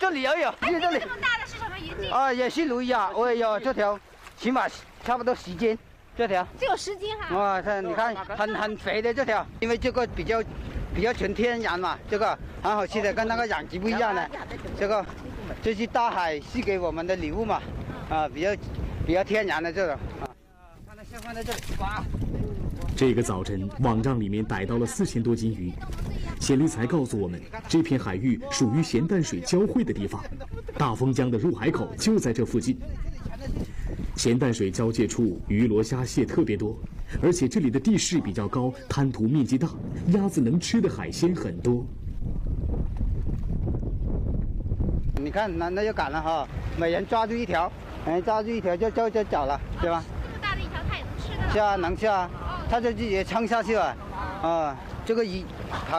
这里也有， 这么大的是什么鱼镜？ 啊，也是鲈鱼啊！哎呦，这条起码差不多10斤，这条。 这有10斤哈。 哇，这你看很肥的这条，因为这个比较纯天然嘛，这个很好吃的，跟那个养殖不一样的。这是大海赐给我们的礼物嘛，啊，比较天然的这种啊。先放在这里，哇！ 这个早晨，网账里面逮到了4000多斤鱼。钱立才告诉我们，这片海域属于咸淡水交汇的地方，大丰江的入海口就在这附近。咸淡水交界处鱼螺虾蟹特别多，而且这里的地势比较高，滩涂面积大，鸭子能吃的海鲜很多。 你看，那就赶了哈，每人抓住一条，就找了，对吧？ 这么大的一条，它也能吃的。 是啊，能吃啊，它就自己撑下去了，啊，这个鱼好。